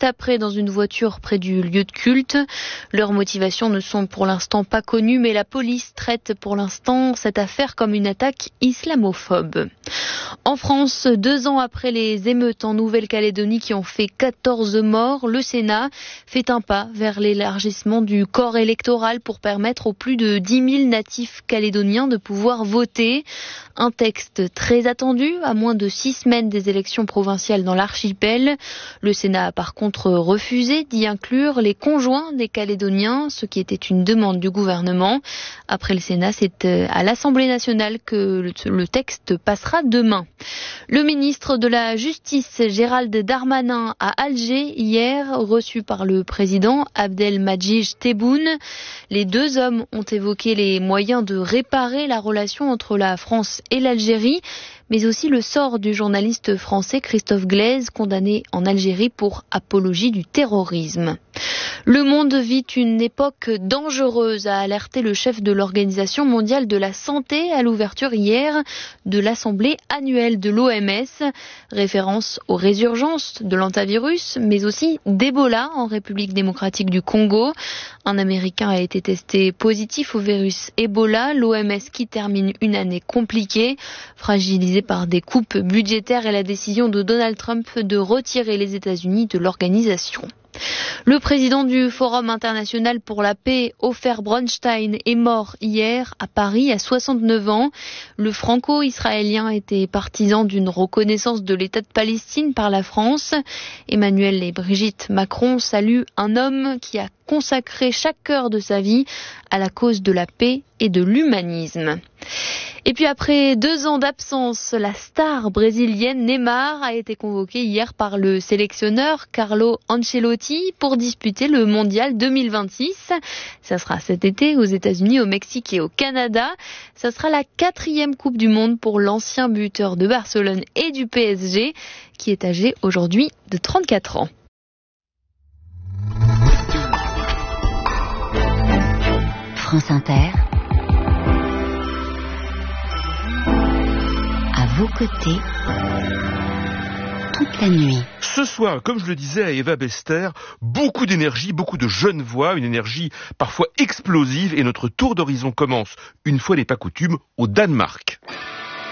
juste après dans une voiture près du lieu de culte. Leurs motivations ne sont pour l'instant pas connues, mais la police traite pour l'instant cette affaire comme une attaque islamophobe. En France, 2 ans après les émeutes en Nouvelle-Calédonie qui ont fait 14 morts, le Sénat fait un pas vers l'élargissement du corps électoral pour permettre aux plus de 10 000 natifs calédoniens de pouvoir voter. Un texte très attendu, à moins de 6 semaines des élections provinciales dans l'archipel. Le Sénat a par contre refusé d'y inclure les conjoints des Calédoniens, ce qui était une demande du gouvernement. Après le Sénat, c'est à l'Assemblée nationale que le texte passera demain. Le ministre de la Justice, Gérald Darmanin, à Alger hier, reçu par le président Abdelmadjid Tebboune. Les 2 hommes ont évoqué les moyens de réparer la relation entre la France et l'Algérie, mais aussi le sort du journaliste français Christophe Glaise, condamné en Algérie pour apologie du terrorisme. Le monde vit une époque dangereuse, a alerté le chef de l'Organisation mondiale de la santé à l'ouverture hier de l'Assemblée annuelle de l'OMS. Référence aux résurgences de l'hantavirus, mais aussi d'Ebola en République démocratique du Congo. Un Américain a été testé positif au virus Ebola. L'OMS qui termine une année compliquée, fragilisée par des coupes budgétaires et la décision de Donald Trump de retirer les États-Unis de l'organisation. Le président du Forum international pour la paix, Ofer Bronstein, est mort hier à Paris à 69 ans. Le franco-israélien était partisan d'une reconnaissance de l'État de Palestine par la France. Emmanuel et Brigitte Macron saluent un homme qui a consacré chaque heure de sa vie à la cause de la paix et de l'humanisme. Et puis après 2 ans d'absence, la star brésilienne Neymar a été convoquée hier par le sélectionneur Carlo Ancelotti pour disputer le Mondial 2026. Ça sera cet été aux États-Unis, au Mexique et au Canada. Ça sera la 4e Coupe du Monde pour l'ancien buteur de Barcelone et du PSG, qui est âgé aujourd'hui de 34 ans. France Inter, à vos côtés, toute la nuit. Ce soir, comme je le disais à Eva Bester, beaucoup d'énergie, beaucoup de jeunes voix, une énergie parfois explosive, et notre tour d'horizon commence, une fois n'est pas coutume, au Danemark.